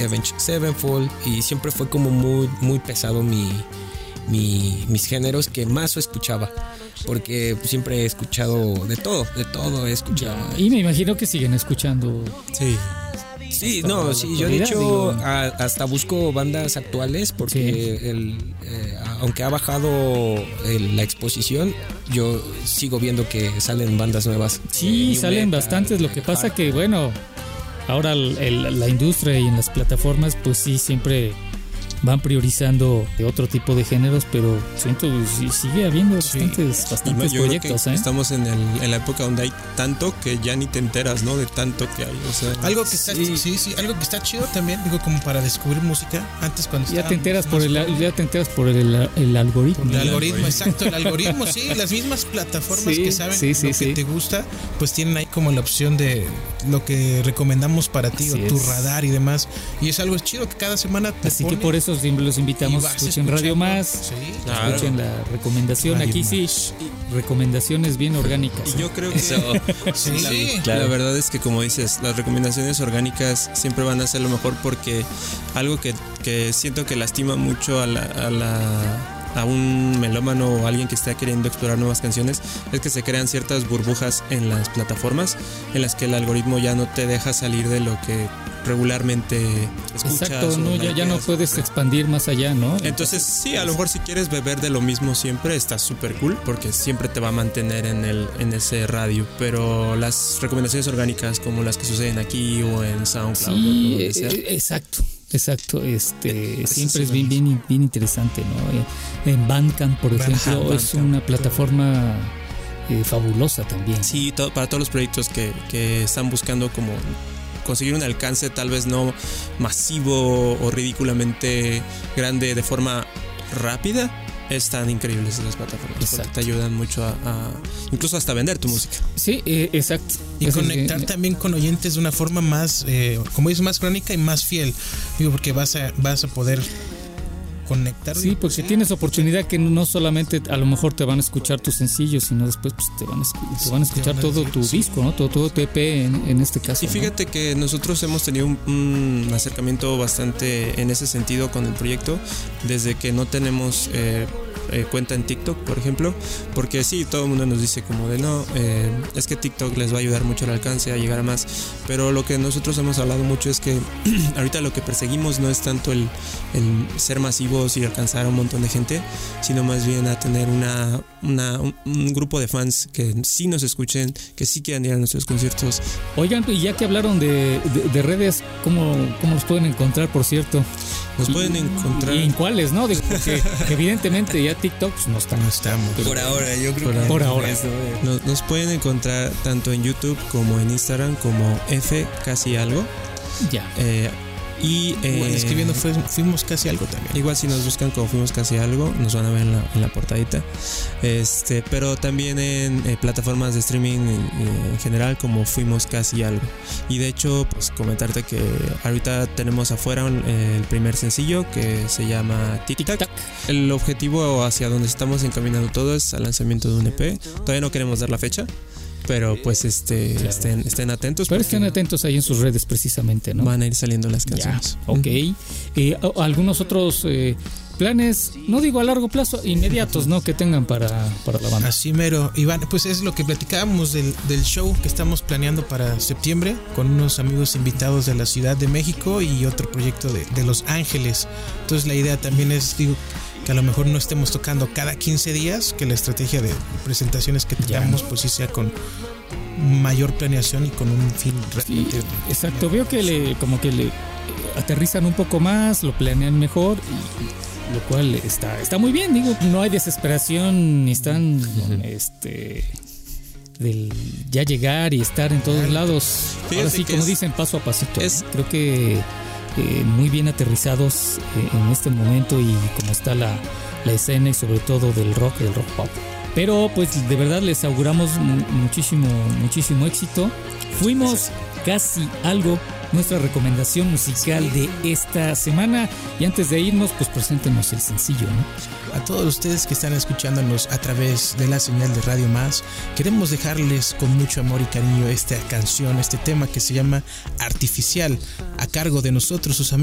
Avenged Sevenfold, y siempre fue como muy, muy pesado mis géneros que más escuchaba, porque siempre he escuchado de todo he escuchado. Y me imagino que siguen escuchando. Sí, yo de hecho hasta busco bandas actuales porque aunque ha bajado la exposición, yo sigo viendo que salen bandas nuevas. Sí, salen bastantes, lo que pasa que bueno, ahora la industria y en las plataformas pues sí siempre van priorizando de otro tipo de géneros, pero siento que sigue habiendo bastantes proyectos. Estamos en la época donde hay tanto que ya ni te enteras, ¿no? De tanto que hay. O sea, algo que está algo que está chido también, digo, como para descubrir música. Antes cuando ya te enteras por el algoritmo. El algoritmo, exacto, el algoritmo, sí, las mismas plataformas que saben lo que te gusta, pues tienen ahí como la opción de lo que recomendamos para ti, o tu radar y demás. Y es algo chido que cada semana te así que por eso siempre los invitamos a escuchen Radio Más, escuchen la recomendación. Radio aquí Más. Recomendaciones bien orgánicas. Y yo creo que la verdad es que, como dices, las recomendaciones orgánicas siempre van a ser lo mejor, porque algo que siento que lastima mucho a un melómano o alguien que está queriendo explorar nuevas canciones es que se crean ciertas burbujas en las plataformas en las que el algoritmo ya no te deja salir de lo que regularmente escuchas. Exacto, ya no puedes expandir más allá, ¿no? Entonces sí, a lo mejor si quieres beber de lo mismo siempre está súper cool, porque siempre te va a mantener en ese radio, pero las recomendaciones orgánicas como las que suceden aquí o en SoundCloud, sí, exacto, siempre es bien interesante, ¿no? En Bandcamp, por ejemplo, es una plataforma fabulosa también. Sí, para todos los proyectos que están buscando como conseguir un alcance tal vez no masivo o ridículamente grande de forma rápida, están increíbles esas plataformas. Exacto. Porque te ayudan mucho a incluso hasta vender tu música. Sí, exacto. Y conectar también con oyentes de una forma más, como dices, más crónica y más fiel. Digo, porque vas a poder conectar. Sí, porque tienes oportunidad que no solamente a lo mejor te van a escuchar tus sencillos, sino después pues, te van a escuchar todo tu disco, ¿no? Todo tu EP en este caso. Y fíjate que nosotros hemos tenido un acercamiento bastante en ese sentido con el proyecto, desde que no tenemos cuenta en TikTok, por ejemplo, porque sí, todo el mundo nos dice como de no, es que TikTok les va a ayudar mucho al alcance, a llegar a más, pero lo que nosotros hemos hablado mucho es que ahorita lo que perseguimos no es tanto el ser masivos y alcanzar a un montón de gente, sino más bien a tener un grupo de fans que sí nos escuchen, que sí quieran ir a nuestros conciertos. Oigan, y ya que hablaron de redes, ¿cómo los pueden encontrar, por cierto? Nos pueden encontrar. ¿Y en cuáles, no? Digo, porque evidentemente ya TikTok pues, no estamos. Por ahora, yo creo que por ahora. Nos pueden encontrar tanto en YouTube como en Instagram como F Casi Algo. Ya. Y escribiendo Fuimos Casi Algo también. Igual si nos buscan como Fuimos Casi Algo, nos van a ver en la portadita. Pero también en plataformas de streaming en general como Fuimos Casi Algo. Y de hecho, pues comentarte que ahorita tenemos afuera el primer sencillo que se llama Tic Tac. El objetivo hacia donde estamos encaminando todo es al lanzamiento de un EP. Todavía no queremos dar la fecha, pero pues claro. estén atentos. Pero estén atentos ahí en sus redes precisamente, ¿no? Van a ir saliendo las canciones. Ya, ok. Algunos otros planes, no digo a largo plazo, inmediatos, ¿no? Que tengan para la banda. Así mero, Iván, pues es lo que platicábamos del show que estamos planeando para septiembre con unos amigos invitados de la Ciudad de México y otro proyecto de Los Ángeles. Entonces la idea también es, digo, que a lo mejor no estemos tocando cada 15 días, que la estrategia de presentaciones que tengamos pues sí sea con mayor planeación y con un fin realmente. Sí, exacto, veo que le aterrizan un poco más, lo planean mejor, y lo cual está muy bien, digo, no hay desesperación ni están del ya llegar y estar en todos lados. Ahora sí, como dicen, paso a pasito. Creo que muy bien aterrizados en este momento y como está la escena y sobre todo del rock pop. Pero pues de verdad les auguramos muchísimo éxito. Fuimos Casi Algo, nuestra recomendación musical de esta semana. Y antes de irnos, pues preséntenos el sencillo, ¿no? A todos ustedes que están escuchándonos a través de la señal de Radio Más, queremos dejarles con mucho amor y cariño esta canción, este tema que se llama Artificial, a cargo de nosotros, sus amigos.